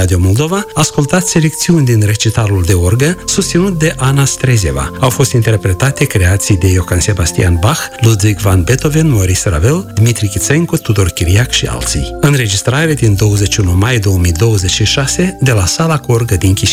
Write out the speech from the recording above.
Radio Moldova, ascultați selecțiuni din recitalul de orgă susținut de Ana Strezeva. Au fost interpretate creații de Johann Sebastian Bach, Ludwig van Beethoven, Maurice Ravel, Dmitri Chițencu, Tudor Chiriac și alții. Înregistrare din 21 mai 2026 de la Sala cu orgă din Chișinău.